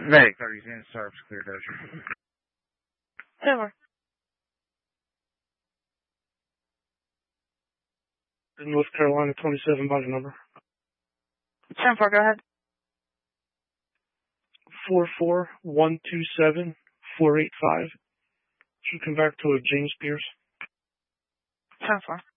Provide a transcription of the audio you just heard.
Medic 30 units, Sarps, clear Dozier. Over. North Carolina 27, body number. 10-4, go ahead. 44127-485. Should come back to a James Pierce. 10-4.